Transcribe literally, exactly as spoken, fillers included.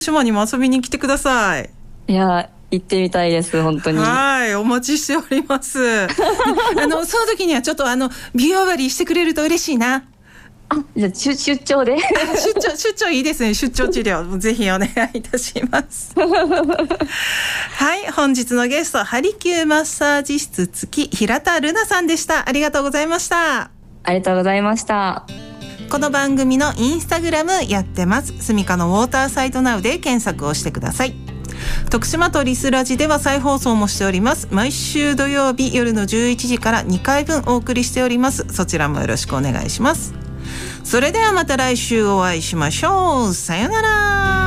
島にも遊びに来てください。 いや行ってみたいです本当に。 はい、お待ちしておりますあのその時にはちょっとあの美容割りしてくれると嬉しいな。 あ、じゃあ出, 出張で出張出張いいですね。出張治療ぜひお願いいたしますはい、本日のゲストハリキューマッサージ室付き平田ルナさんでした。ありがとうございました。 ありがとうございました。 この番組のインスタグラムやってます。スミカのウォーターサイトナウで検索をしてください。徳島とリスラジでは再放送もしております。毎週土曜日夜のじゅういちじからにかいぶんお送りしております。そちらもよろしくお願いします。それではまた来週お会いしましょう。さよなら。